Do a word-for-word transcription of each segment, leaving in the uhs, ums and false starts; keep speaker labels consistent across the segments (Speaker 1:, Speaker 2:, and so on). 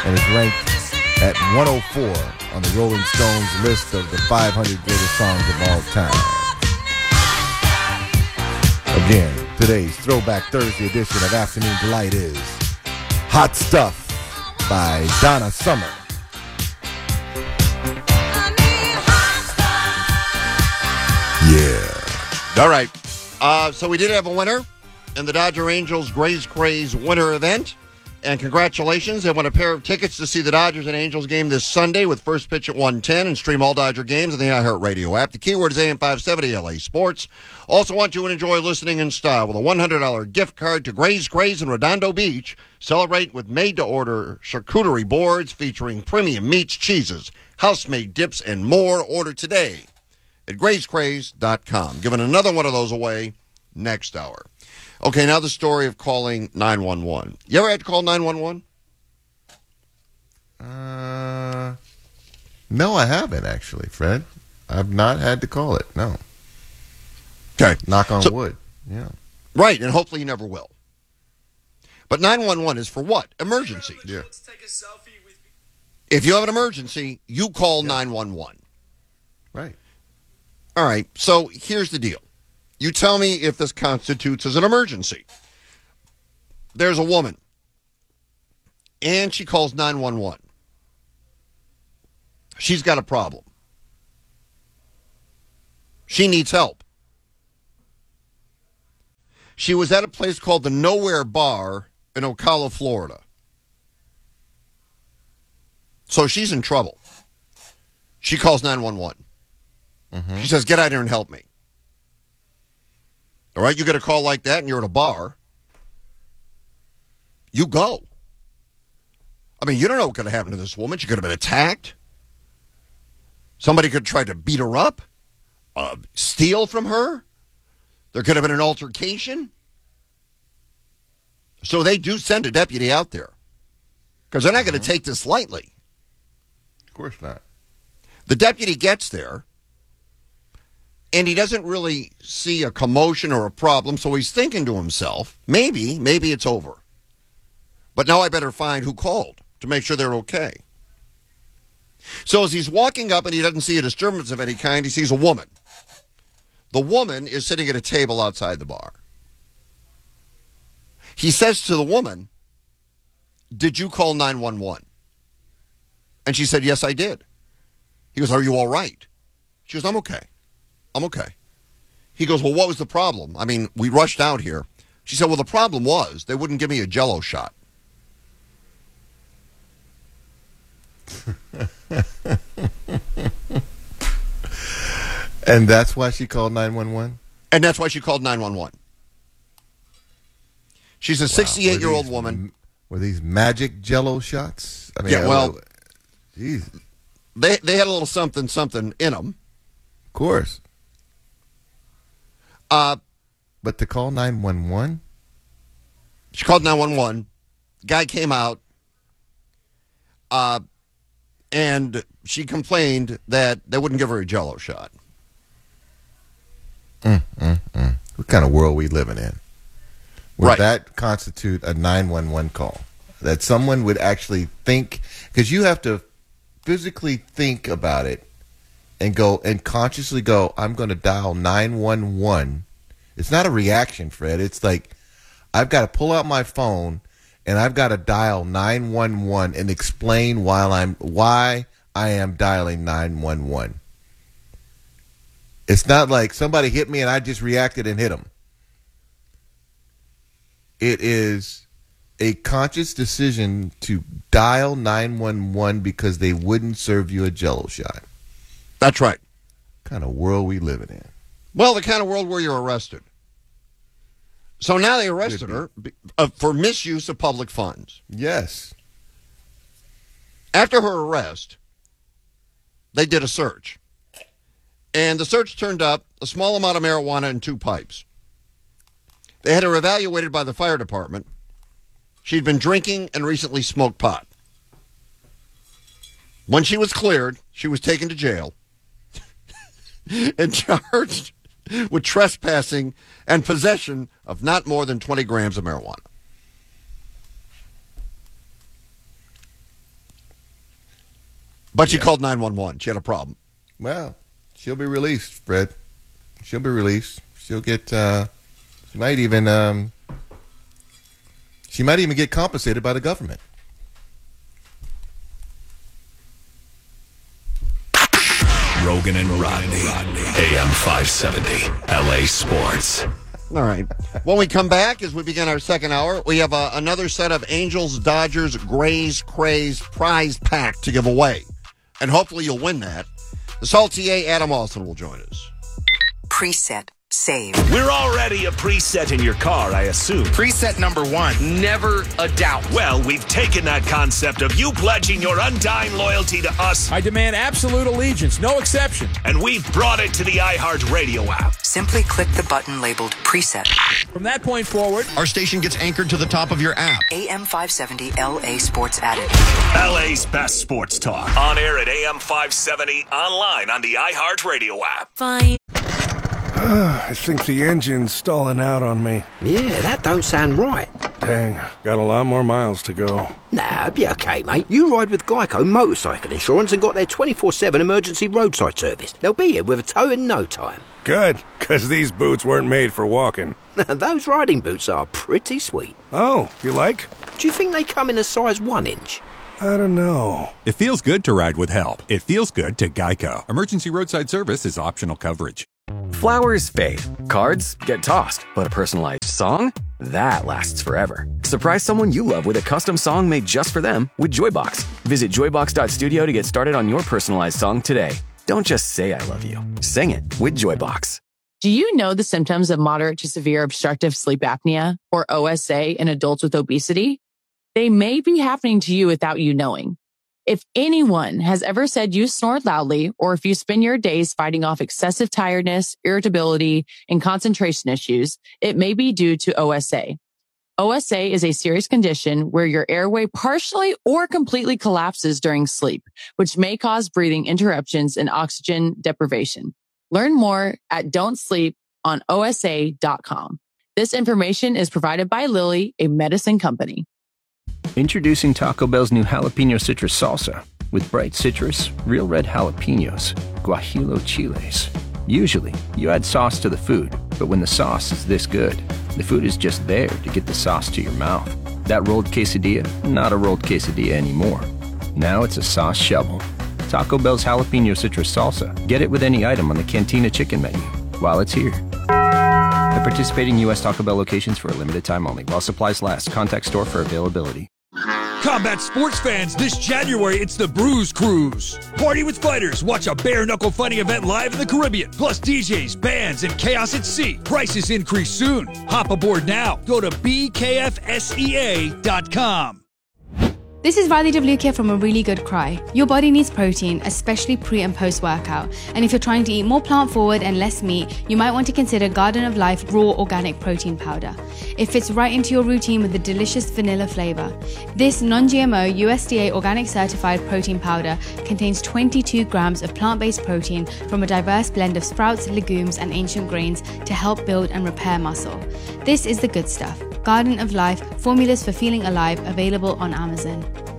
Speaker 1: and is ranked at one oh four on the Rolling Stones list of the five hundred greatest songs of all time. Again, today's Throwback Thursday edition of Afternoon Delight is Hot Stuff by Donna Summer. Yeah.
Speaker 2: All right. Uh, so we did have a winner in the Dodger Angels Grays Craze winter event. And congratulations. They won a pair of tickets to see the Dodgers and Angels game this Sunday with first pitch at one ten and stream all Dodger games on the iHeartRadio app. The keyword is A M five seventy L A Sports. Also want you to enjoy listening in style with a one hundred dollars gift card to Grays Craze in Redondo Beach. Celebrate with made-to-order charcuterie boards featuring premium meats, cheeses, house-made dips, and more. Order today at grays craze dot com. Giving another one of those away next hour. Okay, now the story of calling nine one one. You ever had to call nine one one?
Speaker 1: Uh, no, I haven't, actually, Fred. I've not had to call it, no.
Speaker 2: Okay.
Speaker 1: Knock on
Speaker 2: so,
Speaker 1: wood, yeah.
Speaker 2: Right, and hopefully you never will. But nine one one is for what? Emergency.
Speaker 1: Yeah.
Speaker 2: If you have an emergency, you call yeah. nine one one.
Speaker 1: Right.
Speaker 2: All right, so here's the deal. You tell me if this constitutes as an emergency. There's a woman, and she calls nine one one. She's got a problem. She needs help. She was at a place called the Nowhere Bar in Ocala, Florida. So she's in trouble. She calls nine one one. Mm-hmm. She says, get out here and help me. All right, you get a call like that and you're at a bar. You go. I mean, you don't know what could have happened to this woman. She could have been attacked. Somebody could try to beat her up, uh, steal from her. There could have been an altercation. So they do send a deputy out there because they're not going to mm-hmm. take this lightly.
Speaker 1: Of course not.
Speaker 2: The deputy gets there. And he doesn't really see a commotion or a problem, so he's thinking to himself, maybe, maybe it's over. But now I better find who called to make sure they're okay. So as he's walking up and he doesn't see a disturbance of any kind, he sees a woman. The woman is sitting at a table outside the bar. He says to the woman, did you call nine one one? And she said, yes, I did. He goes, are you all right? She goes, I'm okay. I'm okay. He goes, well, what was the problem? I mean, we rushed out here. She said, well, the problem was they wouldn't give me a Jell-O shot.
Speaker 1: And that's why she called nine one one?
Speaker 2: And that's why she called nine one one. She's a sixty-eight-year-old woman.
Speaker 1: Were these magic Jell-O shots?
Speaker 2: I mean, yeah, well,
Speaker 1: geez.
Speaker 2: they they had a little something, something in them.
Speaker 1: Of course.
Speaker 2: Uh,
Speaker 1: but to call nine one one?
Speaker 2: She called nine one one. Guy came out, uh, and she complained that they wouldn't give her a Jell-O shot.
Speaker 1: Mm, mm, mm. What kind of world we living in? Would
Speaker 2: right.
Speaker 1: that constitute a nine one one call? That someone would actually think, because you have to physically think about it and go and consciously go, I'm going to dial nine one one. It's not a reaction, Fred. It's like I've got to pull out my phone and I've got to dial nine one one and explain while I'm why I am dialing nine one one. It's not like somebody hit me and I just reacted and hit them. It is a conscious decision to dial nine one one because they wouldn't serve you a Jell-O shot.
Speaker 2: That's right.
Speaker 1: What kind of world we living in?
Speaker 2: Well, the kind of world where you're arrested. So now they arrested her uh, for misuse of public funds.
Speaker 1: Yes.
Speaker 2: After her arrest, they did a search. And the search turned up a small amount of marijuana in two pipes. They had her evaluated by the fire department. She'd been drinking and recently smoked pot. When she was cleared, she was taken to jail and charged with trespassing and possession of not more than twenty grams of marijuana. But she yeah. called nine one one. She had a problem.
Speaker 1: Well, she'll be released, Fred. She'll be released. She'll get, uh, she might even, um, she might even get compensated by the government.
Speaker 3: Rogan and Rodney, A M five seventy, L A Sports.
Speaker 2: All right. When we come back, as we begin our second hour, we have uh, another set of Angels, Dodgers, Grays, Craze prize pack to give away. And hopefully you'll win that. The Saltier Adam Austin will join us.
Speaker 4: Preset. Save.
Speaker 3: We're already a preset in your car, I assume.
Speaker 5: Preset number one, never a doubt.
Speaker 3: Well, we've taken that concept of you pledging your undying loyalty to us.
Speaker 6: I demand absolute allegiance, no exception.
Speaker 3: And we've brought it to the iHeartRadio app.
Speaker 4: Simply click the button labeled Preset.
Speaker 6: From that point forward,
Speaker 2: our station gets anchored to the top of your app.
Speaker 4: A M five seventy L A Sports added.
Speaker 3: L A's best sports talk. On air at A M five seventy, online on the iHeartRadio app.
Speaker 4: Fine.
Speaker 7: I think the engine's stalling out on me.
Speaker 8: Yeah, that don't sound right.
Speaker 7: Dang, got a lot more miles to go.
Speaker 8: Nah, it'll be okay, mate. You ride with Geico Motorcycle Insurance and got their twenty-four seven emergency roadside service. They'll be here with a tow in no time.
Speaker 7: Good, because these boots weren't made for walking.
Speaker 8: Those riding boots are pretty sweet.
Speaker 7: Oh, you like?
Speaker 8: Do you think they come in a size one inch?
Speaker 7: I don't know.
Speaker 9: It feels good to ride with help. It feels good to Geico. Emergency roadside service is optional coverage.
Speaker 10: Flowers fade, cards get tossed, but a personalized song? That lasts forever. Surprise someone you love with a custom song made just for them with Joybox. Visit joybox dot studio to get started on your personalized song today. Don't just say I love you. Sing it with Joybox.
Speaker 11: Do you know the symptoms of moderate to severe obstructive sleep apnea, or O S A, in adults with obesity? They may be happening to you without you knowing. If anyone has ever said you snore loudly, or if you spend your days fighting off excessive tiredness, irritability, and concentration issues, it may be due to O S A. O S A is a serious condition where your airway partially or completely collapses during sleep, which may cause breathing interruptions and oxygen deprivation. Learn more at don't sleep on O S A dot com. This information is provided by Lilly, a medicine company.
Speaker 12: Introducing Taco Bell's new jalapeno citrus salsa with bright citrus, real red jalapenos, guajillo chiles. Usually, you add sauce to the food, but when the sauce is this good, the food is just there to get the sauce to your mouth. That rolled quesadilla, not a rolled quesadilla anymore. Now it's a sauce shovel. Taco Bell's jalapeno citrus salsa. Get it with any item on the Cantina chicken menu while it's here. At participating U S Taco Bell locations for a limited time only. While supplies last, contact store for availability.
Speaker 6: Combat sports fans, this January it's the Bruise Cruise. Party with fighters, watch a bare-knuckle fighting event live in the Caribbean. Plus D Js, bands, and chaos at sea. Prices increase soon. Hop aboard now. Go to B K F S E A dot com.
Speaker 13: This is Radhi Devlukia from A Really Good Cry. Your body needs protein, especially pre and post workout. And if you're trying to eat more plant forward and less meat, you might want to consider Garden of Life Raw Organic Protein Powder. It fits right into your routine with a delicious vanilla flavor. This non-G M O U S D A organic certified protein powder contains twenty-two grams of plant-based protein from a diverse blend of sprouts, legumes, and ancient grains to help build and repair muscle. This is the good stuff. Garden of Life, formulas for feeling alive, available on Amazon.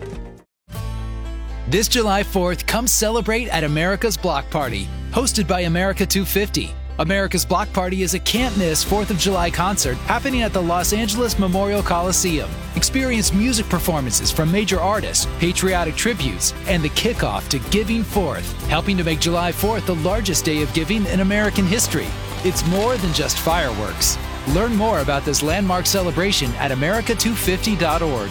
Speaker 14: This July fourth, come celebrate at America's Block Party, hosted by America two fifty. America's Block Party is a can't-miss fourth of July concert happening at the Los Angeles Memorial Coliseum. Experience music performances from major artists, patriotic tributes, and the kickoff to Giving Fourth, helping to make July fourth the largest day of giving in American history. It's more than just fireworks. Learn more about this landmark celebration at America two fifty dot org.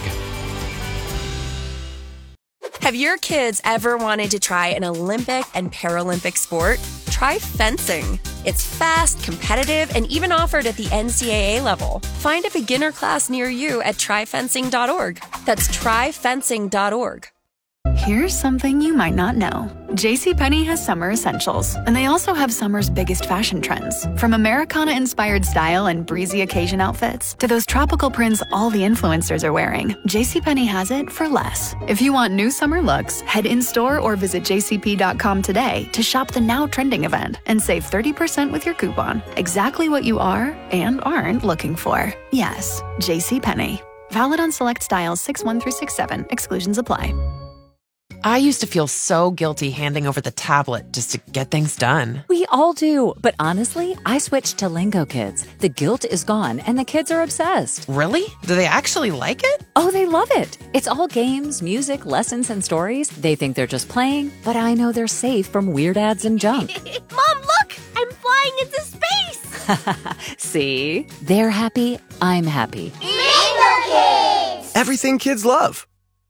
Speaker 15: Have your kids ever wanted to try an Olympic and Paralympic sport? Try fencing. It's fast, competitive, and even offered at the N C double A level. Find a beginner class near you at try fencing dot org. That's try fencing dot org.
Speaker 16: Here's something you might not know. JCPenney has summer essentials, and they also have summer's biggest fashion trends. From Americana-inspired style and breezy occasion outfits to those tropical prints all the influencers are wearing, JCPenney has it for less. If you want new summer looks, head in-store or visit j c p dot com today to shop the now trending event and save thirty percent with your coupon. Exactly what you are and aren't looking for. Yes, JCPenney. Valid on select styles six one through six seven. Exclusions apply.
Speaker 17: I used to feel so guilty handing over the tablet just to get things done.
Speaker 18: We all do, but honestly, I switched to Lingo Kids. The guilt is gone, and the kids are obsessed.
Speaker 17: Really? Do they actually like it?
Speaker 18: Oh, they love it. It's all games, music, lessons, and stories. They think they're just playing, but I know they're safe from weird ads and junk.
Speaker 19: Mom, look! I'm flying into space!
Speaker 18: See? They're happy, I'm happy.
Speaker 19: Lingo Kids!
Speaker 20: Everything kids love.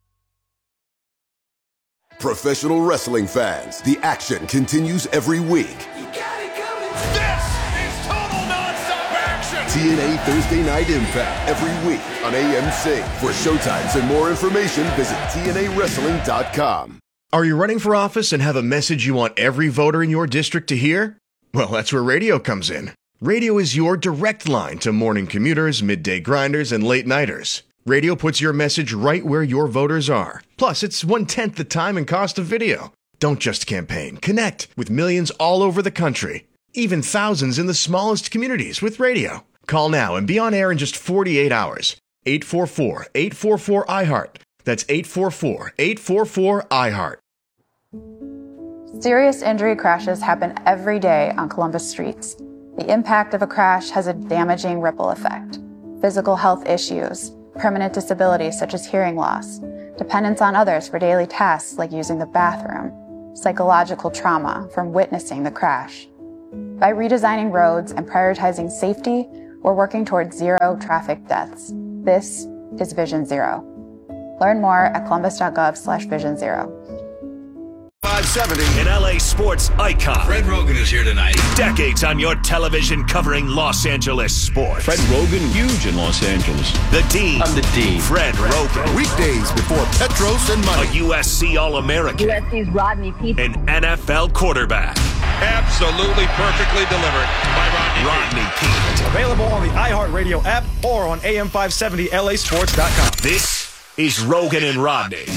Speaker 21: Professional wrestling fans, the action continues every week.
Speaker 3: You got it coming. This is total nonstop action.
Speaker 21: T N A Thursday Night Impact every week on A M C. For showtimes and more information, visit T N A wrestling dot com.
Speaker 22: Are you running for office and have a message you want every voter in your district to hear? Well, that's where radio comes in. Radio is your direct line to morning commuters, midday grinders, and late nighters. Radio puts your message right where your voters are. Plus, it's one-tenth the time and cost of video. Don't just campaign. Connect with millions all over the country. Even thousands in the smallest communities with radio. Call now and be on air in just forty-eight hours. eight four four, eight four four, I heart. That's eight four four, eight four four, I heart.
Speaker 23: Serious injury crashes happen every day on Columbus streets. The impact of a crash has a damaging ripple effect. Physical health issues, permanent disabilities such as hearing loss, dependence on others for daily tasks like using the bathroom, psychological trauma from witnessing the crash. By redesigning roads and prioritizing safety, we're working towards zero traffic deaths. This is Vision Zero. Learn more at columbus.gov slash vision zero.
Speaker 3: five seventy, an L A sports icon.
Speaker 24: Fred Rogan is here tonight.
Speaker 3: Decades on your television covering Los Angeles sports.
Speaker 24: Fred Rogan, huge in Los Angeles.
Speaker 3: The Dean.
Speaker 24: I'm the Dean.
Speaker 3: Fred Rogan.
Speaker 21: Weekdays before Petros and Money.
Speaker 3: A U S C All-American.
Speaker 25: U S C's Rodney Peete.
Speaker 3: An N F L quarterback.
Speaker 24: Absolutely perfectly delivered by Rodney,
Speaker 3: Rodney Peete.
Speaker 26: Available on the iHeartRadio app or on A M five seventy L A sports dot com.
Speaker 3: This is Rogan and Rodney.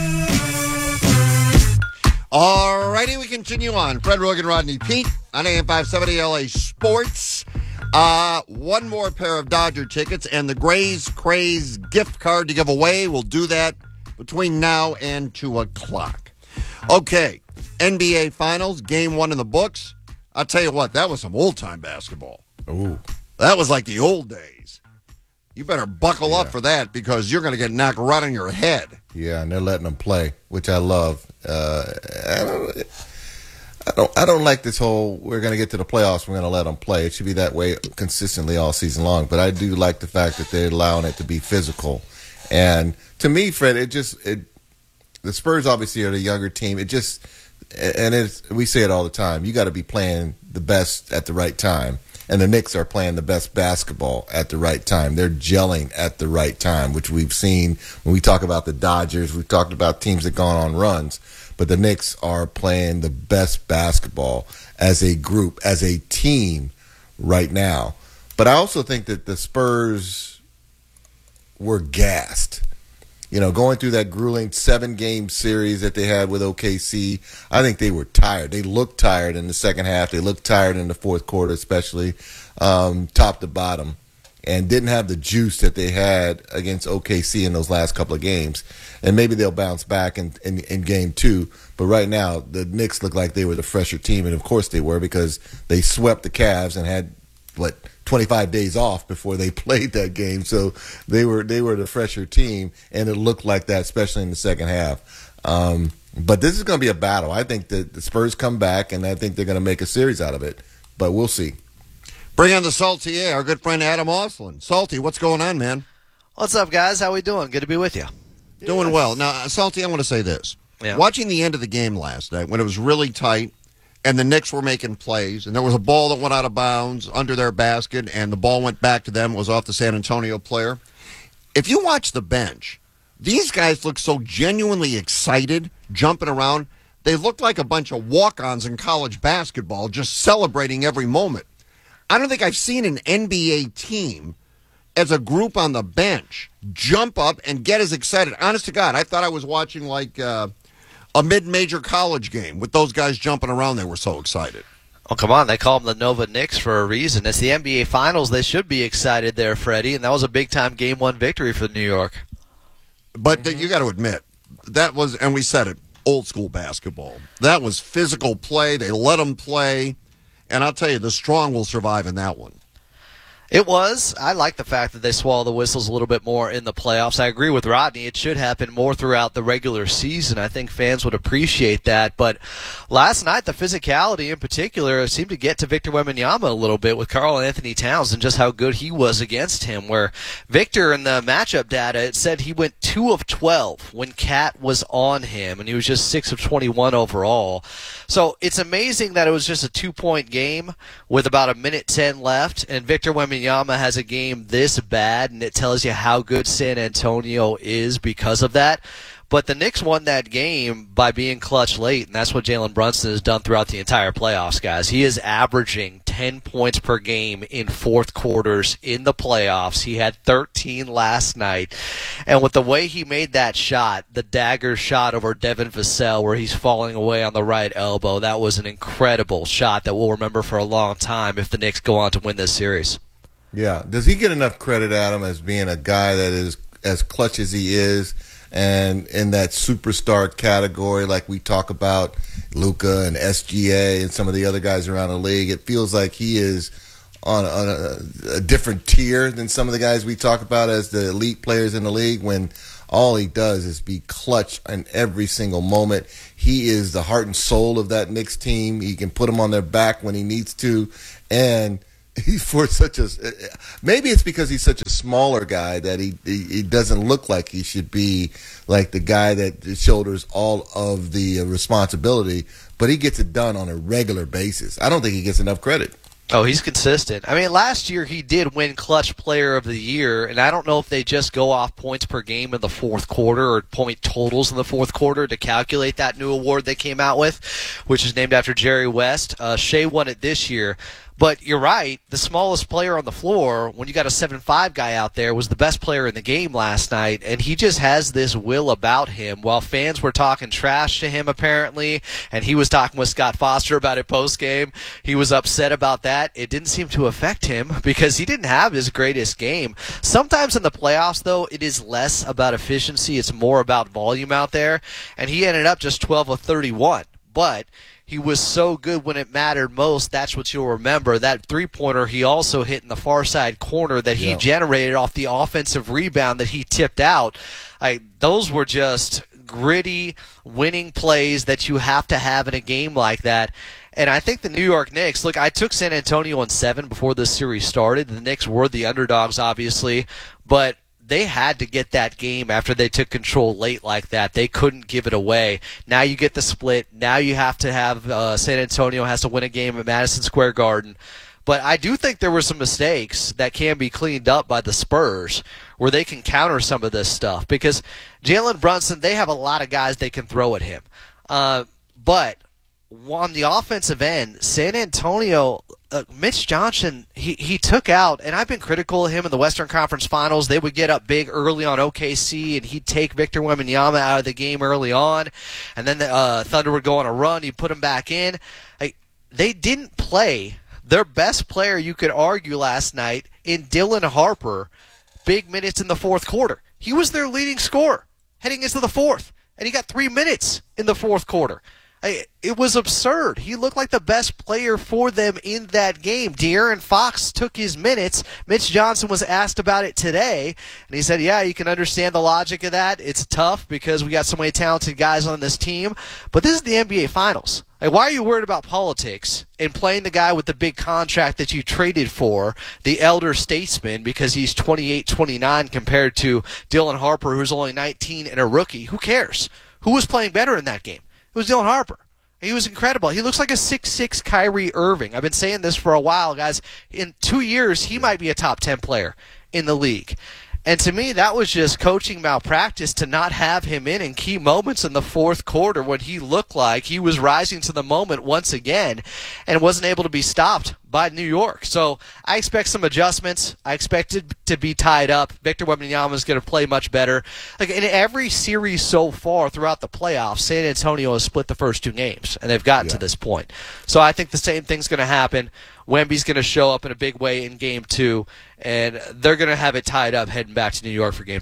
Speaker 2: All righty, we continue on. Fred Rogan, Rodney Peete on A M five seventy L A Sports. Uh, one more pair of Dodger tickets and the Grays Craze gift card to give away. We'll do that between now and two o'clock. Okay, N B A Finals, game one in the books. I'll tell you what, that was some old-time basketball.
Speaker 1: Ooh.
Speaker 2: That was like the old days. You better buckle
Speaker 1: yeah.
Speaker 2: up for that because you're going to get knocked right on your head.
Speaker 1: Yeah, and they're letting them play, which I love. Uh, I don't, I don't, I don't like this whole. We're going to get to the playoffs. We're going to let them play. It should be that way consistently all season long. But I do like the fact that they're allowing it to be physical. And to me, Fred, it just it. The Spurs obviously are the younger team. It just and it's we say it all the time. You got to be playing the best at the right time. And the Knicks are playing the best basketball at the right time. They're gelling at the right time, which we've seen when we talk about the Dodgers. We've talked about teams that gone on runs. But the Knicks are playing the best basketball as a group, as a team right now. But I also think that the Spurs were gassed. You know, going through that grueling seven-game series that they had with O K C, I think they were tired. They looked tired in the second half. They looked tired in the fourth quarter, especially um, top to bottom, and didn't have the juice that they had against O K C in those last couple of games. And maybe they'll bounce back in, in, in game two. But right now, the Knicks look like they were the fresher team, and of course they were because they swept the Cavs and had, what, twenty-five days off before they played that game. So they were they were the fresher team, and it looked like that, especially in the second half. Um, but this is going to be a battle. I think that the Spurs come back, and I think they're going to make a series out of it. But we'll see.
Speaker 2: Bring on the Salty Air, our good friend Adam Osland. Salty, what's going on, man?
Speaker 27: What's up, guys? How we doing? Good to be with you.
Speaker 2: Doing
Speaker 27: yes.
Speaker 2: well. Now, Salty, I want to say this.
Speaker 27: Yeah.
Speaker 2: Watching the end of the game last night when it was really tight, and the Knicks were making plays, and there was a ball that went out of bounds under their basket, and the ball went back to them. It was off the San Antonio player. If you watch the bench, these guys look so genuinely excited, jumping around. They look like a bunch of walk-ons in college basketball, just celebrating every moment. I don't think I've seen an N B A team as a group on the bench jump up and get as excited. Honest to God, I thought I was watching like uh, a mid-major college game with those guys jumping around. They were so excited.
Speaker 27: Oh, come on. They call them the Nova Knicks for a reason. It's the N B A Finals. They should be excited there, Freddie, and that was a big-time game one victory for New York.
Speaker 2: But mm-hmm. you got to admit, that was, and we said it, old school basketball. That was physical play. They let them play. And I'll tell you, the strong will survive in that one.
Speaker 27: It was. I like the fact that they swallow the whistles a little bit more in the playoffs. I agree with Rodney. It should happen more throughout the regular season. I think fans would appreciate that. But last night, the physicality in particular seemed to get to Victor Wembanyama a little bit with Karl Anthony Towns and just how good he was against him, where Victor in the matchup data, it said he went two of twelve when Cat was on him, and he was just six of twenty-one overall. So it's amazing that it was just a two-point game with about a minute ten left, and Victor Wembanyama Wembanyama has a game this bad, and it tells you how good San Antonio is because of that. But the Knicks won that game by being clutch late, and that's what Jalen Brunson has done throughout the entire playoffs, guys. He is averaging ten points per game in fourth quarters in the playoffs. He had thirteen last night. And with the way he made that shot, the dagger shot over Devin Vassell where he's falling away on the right elbow, that was an incredible shot that we'll remember for a long time if the Knicks go on to win this series.
Speaker 1: Yeah. Does he get enough credit, Adam, as being a guy that is as clutch as he is? And in that superstar category, like we talk about Luka and S G A and some of the other guys around the league, it feels like he is on, on a, a different tier than some of the guys we talk about as the elite players in the league, when all he does is be clutch in every single moment. He is the heart and soul of that Knicks team. He can put them on their back when he needs to. And He's for such a maybe it's because he's such a smaller guy that he, he he doesn't look like he should be like the guy that shoulders all of the responsibility, but he gets it done on a regular basis. I don't think he gets enough credit.
Speaker 27: Oh, he's consistent. I mean, last year he did win Clutch Player of the Year, and I don't know if they just go off points per game in the fourth quarter or point totals in the fourth quarter to calculate that new award they came out with, which is named after Jerry West. Uh, Shea won it this year. But you're right, the smallest player on the floor, when you got a seven five guy out there, was the best player in the game last night, and he just has this will about him. While fans were talking trash to him, apparently, and he was talking with Scott Foster about it post-game, he was upset about that. It didn't seem to affect him because he didn't have his greatest game. Sometimes in the playoffs, though, it is less about efficiency. It's more about volume out there, and he ended up just twelve of thirty-one. But he was so good when it mattered most. That's what you'll remember. That three-pointer he also hit in the far side corner that he yeah. generated off the offensive rebound that he tipped out. I, those were just gritty, winning plays that you have to have in a game like that. And I think the New York Knicks, look, I took San Antonio in seven before this series started. The Knicks were the underdogs, obviously, but they had to get that game after they took control late like that. They couldn't give it away. Now you get the split. Now you have to have uh, San Antonio has to win a game at Madison Square Garden. But I do think there were some mistakes that can be cleaned up by the Spurs where they can counter some of this stuff. Because Jalen Brunson, they have a lot of guys they can throw at him. Uh, but on the offensive end, San Antonio, uh, Mitch Johnson, he, he took out, and I've been critical of him in the Western Conference Finals. They would get up big early on O K C, and he'd take Victor Wembanyama out of the game early on, and then the uh, Thunder would go on a run. He'd put him back in. Like, they didn't play their best player, you could argue, last night in Dylan Harper, big minutes in the fourth quarter. He was their leading scorer heading into the fourth, and he got three minutes in the fourth quarter. It was absurd. He looked like the best player for them in that game. De'Aaron Fox took his minutes. Mitch Johnson was asked about it today, and he said, yeah, you can understand the logic of that. It's tough because we got so many talented guys on this team, but this is the N B A Finals. Like, why are you worried about politics and playing the guy with the big contract that you traded for, the elder statesman, because he's twenty-eight, twenty-nine compared to Dylan Harper, who's only nineteen and a rookie? Who cares? Who was playing better in that game? It was Dylan Harper. He was incredible. He looks like a six six Kyrie Irving. I've been saying this for a while, guys. In two years, he might be a top ten player in the league. And to me, that was just coaching malpractice to not have him in in key moments in the fourth quarter when he looked like he was rising to the moment once again and wasn't able to be stopped by New York. So I expect some adjustments. I expect it to be tied up. Victor Wembanyama is going to play much better. Like in every series so far throughout the playoffs, San Antonio has split the first two games, and they've gotten yeah. to this point. So I think the same thing's going to happen. Wemby's going to show up in a big way in game two, and they're going to have it tied up heading back to New York for game three.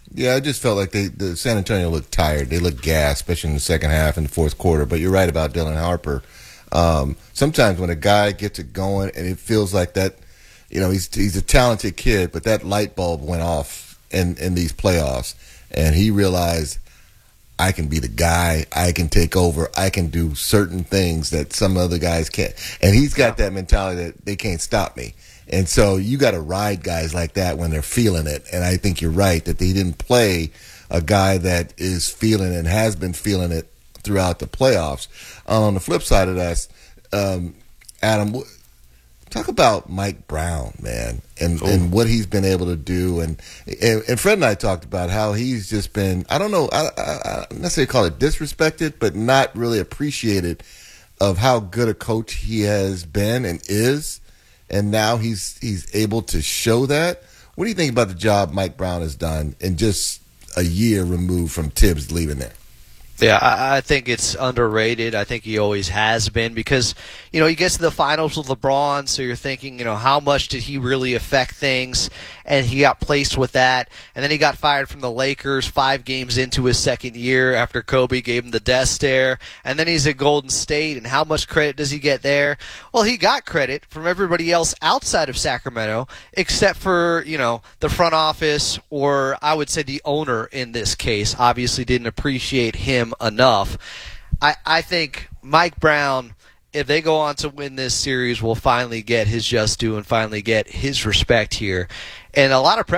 Speaker 1: Yeah, I just felt like they, the San Antonio looked tired. They looked gassed, especially in the second half and the fourth quarter. But you're right about Dylan Harper. Um, sometimes when a guy gets it going and it feels like that, you know, he's he's a talented kid, but that light bulb went off in, in these playoffs, and he realized, I can be the guy, I can take over, I can do certain things that some other guys can't. And he's got that mentality that they can't stop me. And so you got to ride guys like that when they're feeling it. And I think you're right that they didn't play a guy that is feeling and has been feeling it throughout the playoffs. On the flip side of that, um, Adam, talk about Mike Brown, man, and, and what he's been able to do. And, and and Fred and I talked about how he's just been, I don't know, I, I, I don't necessarily call it disrespected, but not really appreciated of how good a coach he has been and is. And now he's he's able to show that. What do you think about the job Mike Brown has done in just a year removed from Tibbs leaving there?
Speaker 27: Yeah, I, I think it's underrated. I think he always has been because, you know, he gets to the finals with LeBron, so you're thinking, you know, how much did he really affect things? And he got placed with that. And then he got fired from the Lakers five games into his second year after Kobe gave him the death stare. And then he's at Golden State, and how much credit does he get there? Well, he got credit from everybody else outside of Sacramento, except for, you know, the front office, or I would say the owner in this case, obviously didn't appreciate him enough. I, I think Mike Brown, if they go on to win this series, will finally get his just due and finally get his respect here. And a lot of press